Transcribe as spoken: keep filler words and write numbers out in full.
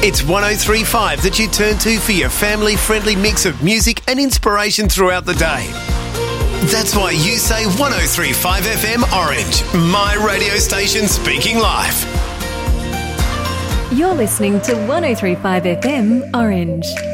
It's one oh three point five that you turn to for your family-friendly mix of music and inspiration throughout the day. That's why you say one oh three point five F M Orange, my radio station speaking life. You're listening to one oh three point five F M Orange.